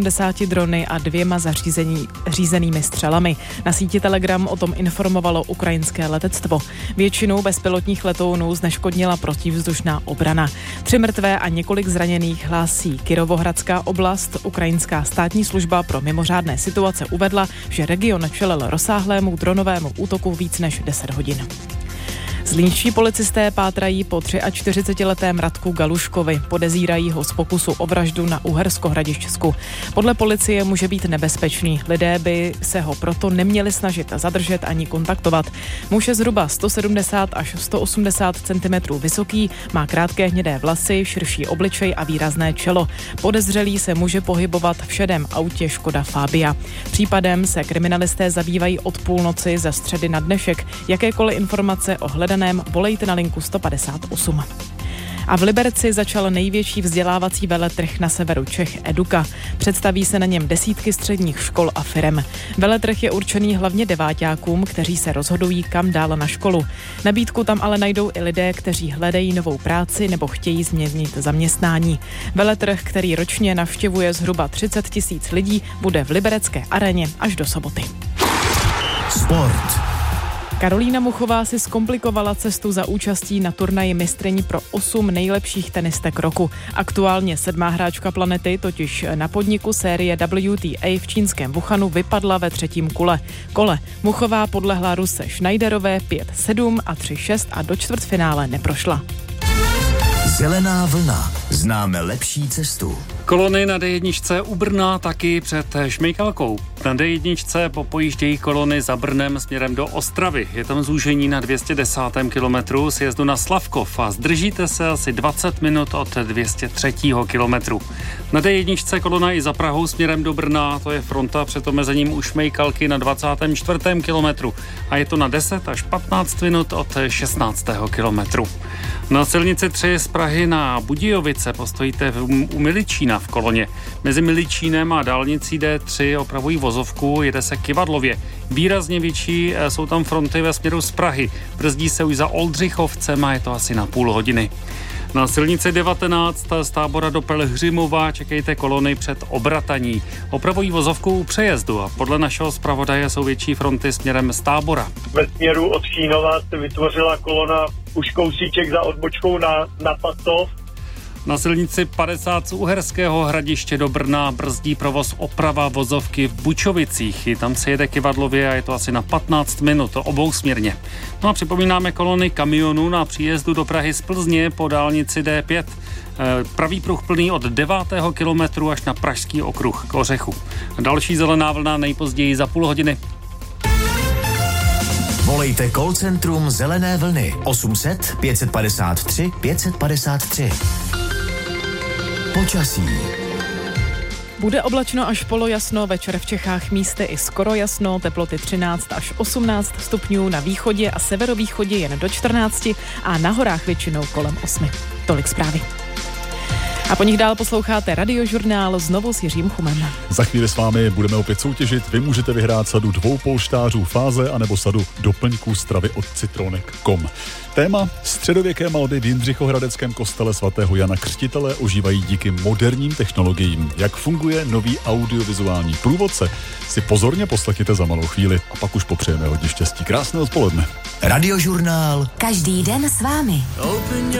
180 drony a 2 řízenými střelami. Na síti Telegram o tom informovalo ukrajinské letectvo. Většinu bezpilotních letounů zneškodnila protivzdušná obrana. 3 mrtvé a několik zraněných hlásí Kyrovohradská oblast. Ukrajinská státní služba pro mimořádné situace uvedla, že region čelil rozsáhlému dronovému útoku víc než 10 hodin. Zlínští policisté pátrají po 43letém Radku Galuškovi. Podezírají ho z pokusu o vraždu na Uherskohradišťsku. Podle policie může být nebezpečný. Lidé by se ho proto neměli snažit zadržet ani kontaktovat. Muž je zhruba 170 až 180 cm vysoký, má krátké hnědé vlasy, širší obličej a výrazné čelo. Podezřelý se může pohybovat v šedém autě Škoda Fabia. Případem se kriminalisté zabývají od půlnoci ze středy na dnešek. Jakékoliv informace o hledaném volejte na linku 158. A v Liberci začal největší vzdělávací veletrh na severu Čech Eduka. Představí se na něm desítky středních škol a firem. Veletrh je určený hlavně deváťákům, kteří se rozhodují, kam dál na školu. Nabídku tam ale najdou i lidé, kteří hledají novou práci nebo chtějí změnit zaměstnání. Veletrh, který ročně navštěvuje zhruba 30 000 lidí, bude v Liberecké aréně až do soboty. Sport. Karolína Muchová si zkomplikovala cestu za účastí na turnaji mistryň pro 8 nejlepších tenistek roku. Aktuálně 7. hráčka planety totiž na podniku série WTA v čínském Wuhanu vypadla ve 3. kole. Muchová podlehla Ruse Schneiderové 5-7 a 3-6 a do čtvrtfinále neprošla. Zelená vlna. Známe lepší cestu. Kolony na D1 u Brna taky před Šmejkalkou. Na D1 popojíždějí kolony za Brnem směrem do Ostravy. Je tam zúžení na 210. kilometru sjezdu na Slavkov a zdržíte se asi 20 minut od 203. kilometru. Na D1 kolona i za Prahou směrem do Brna, to je fronta před omezením u Šmejkalky na 24. kilometru a je to na 10 až 15 minut od 16. kilometru. Na silnici 3 z Prahy na Budějovice postojíte u Miličína v koloně. Mezi Miličínem a dálnicí D3 opravují vozovku, jede se Kyvadlově. Výrazně větší jsou tam fronty ve směru z Prahy. Brzdí se už za Oldřichovcem a je to asi na půl hodiny. Na silnici 19 z Tábora do Pelhřimova čekejte kolony před Obrataní. Opravují vozovku u přejezdu a podle našeho zpravodaje jsou větší fronty směrem z Tábora. Ve směru od Chínova se vytvořila kolona už kousíček za odbočkou na Patov. Na silnici 50 z Uherského Hradiště do Brna brzdí provoz oprava vozovky v Bučovicích. I tam se jede Kyvadlově a je to asi na 15 minut, obousměrně. No a připomínáme kolony kamionů na příjezdu do Prahy z Plzně po dálnici D5. Pravý pruh plný od 9. kilometru až na Pražský okruh k Ořechu. Další zelená vlna nejpozději za půl hodiny. Volejte call centrum Zelené vlny 800 553 553. Počasí. Bude oblačno až polojasno, večer v Čechách místy i skoro jasno, teploty 13 až 18 stupňů, na východě a severovýchodě jen do 14 a na horách většinou kolem 8. Tolik zprávy. A po nich dál posloucháte Radiožurnál znovu s Jiřím Chumem. Za chvíli s vámi budeme opět soutěžit. Vy můžete vyhrát sadu 2 polštářů Fáze anebo sadu doplňků stravy od Citronek.com. Téma: středověké malby v Jindřichohradeckém kostele svatého Jana Křtitele ožívají díky moderním technologiím. Jak funguje nový audiovizuální průvodce, si pozorně poslechněte za malou chvíli a pak už popřejeme hodně štěstí. Krásné odpoledne. Radiožurnál. Každý den s vámi.